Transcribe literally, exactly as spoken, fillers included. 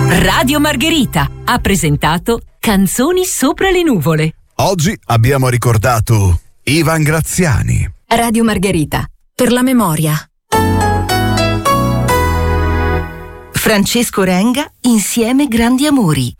Radio Margherita ha presentato Canzoni sopra le nuvole. Oggi abbiamo ricordato Ivan Graziani. Radio Margherita, per la memoria. Francesco Renga, Insieme grandi amori.